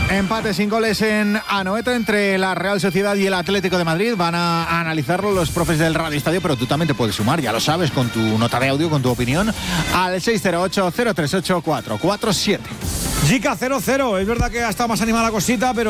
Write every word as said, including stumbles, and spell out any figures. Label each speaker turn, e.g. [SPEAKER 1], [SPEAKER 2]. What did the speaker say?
[SPEAKER 1] Empate sin goles en Anoeta entre la Real Sociedad y el Atlético de Madrid. Van a analizarlo los profes del Radio Estadio, pero tú también te puedes sumar, ya lo sabes, con tu nota de audio, con tu opinión, al seis cero ocho, cero tres ocho, cuatro cuatro siete.
[SPEAKER 2] Jica cero cero, es verdad que ha estado más animada la cosita, pero